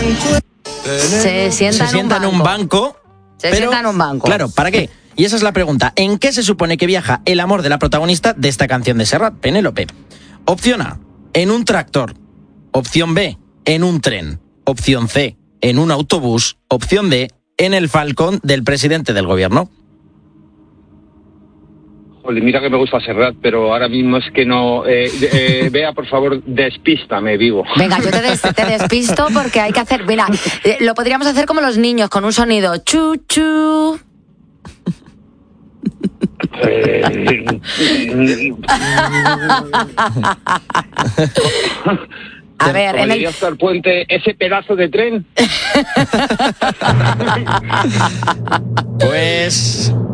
Se sienta en un banco. Se sienta en un banco. Claro, ¿para qué? Y esa es la pregunta. ¿En qué se supone que viaja el amor de la protagonista de esta canción de Serrat, Penélope? Opción A, en un tractor. Opción B, en un tren. Opción C, en un autobús. Opción D, en el Falcón del presidente del gobierno. Joder, mira que me gusta Serrat, pero ahora mismo es que no... Bea, por favor, despístame, vivo. Venga, yo te despisto porque hay que hacer... Mira, lo podríamos hacer como los niños, con un sonido. Chu, chu. A ver, en el... hasta el puente, ese pedazo de tren. Pues